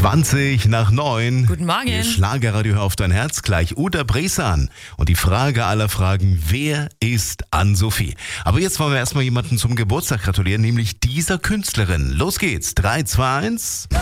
20 nach 9. Guten Morgen. Hier Schlagerradio, hör auf dein Herz, gleich Uta Bresan. Und die Frage aller Fragen, wer ist Ann-Sophie? Aber jetzt wollen wir erstmal jemanden zum Geburtstag gratulieren, nämlich dieser Künstlerin. Los geht's, 3, 2, 1.